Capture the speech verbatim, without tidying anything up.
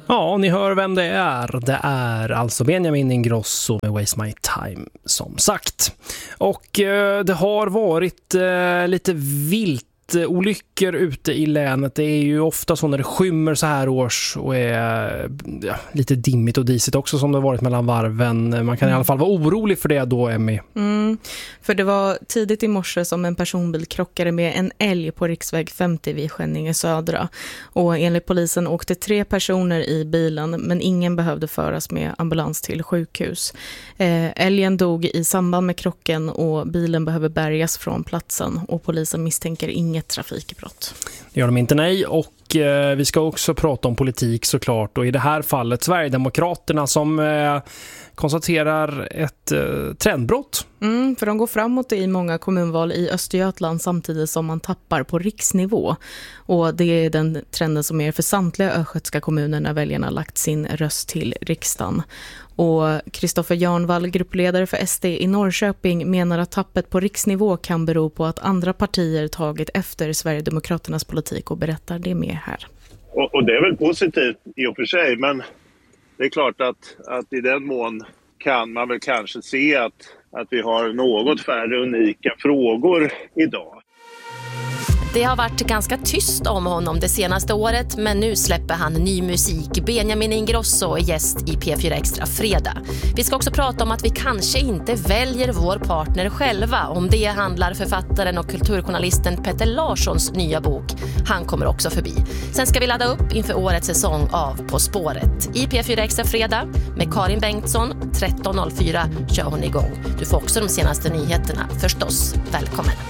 Ja, ni hör vem det är. Det är alltså Benjamin Ingrosso med Waste My Time, som sagt. Och eh, det har varit eh, lite vilt olyckor ute i länet. Det är ju ofta så när det skymmer så här års och är ja, lite dimmigt och disigt också, som det har varit mellan varven. Man kan i alla fall vara orolig för det då, Emmy. Mm, för det var tidigt i morse som en personbil krockade med en älg på riksväg femtio vid Skänninge södra. Och enligt polisen åkte tre personer i bilen, men ingen behövde föras med ambulans till sjukhus. Eh, älgen dog i samband med krocken och bilen behöver bärgas från platsen, och polisen misstänker ingen ett trafikbrott. Det gör de inte, nej. Och eh, vi ska också prata om politik såklart. Och i det här fallet Sverigedemokraterna som eh, konstaterar ett eh, trendbrott. Mm, för de går framåt i många kommunval i Östergötland samtidigt som man tappar på riksnivå. Och det är den trenden som är för samtliga östgötska kommuner när väljarna lagt sin röst till riksdagen. Och Kristoffer Jarnvall, gruppledare för S D i Norrköping, menar att tappet på riksnivå kan bero på att andra partier tagit efter Sverigedemokraternas politik, och berättar det mer här. Och, och det är väl positivt i och för sig, men det är klart att, att i den mån kan man väl kanske se att, att vi har något färre unika frågor idag. Det har varit ganska tyst om honom det senaste året, men nu släpper han ny musik. Benjamin Ingrosso är gäst i P fyra Extra fredag. Vi ska också prata om att vi kanske inte väljer vår partner själva. Om det handlar författaren och kulturjournalisten Petter Larssons nya bok. Han kommer också förbi. Sen ska vi ladda upp inför årets säsong av På spåret. I P fyra Extra fredag med Karin Bengtsson. tretton noll fyra kör hon igång. Du får också de senaste nyheterna, förstås. Välkommen!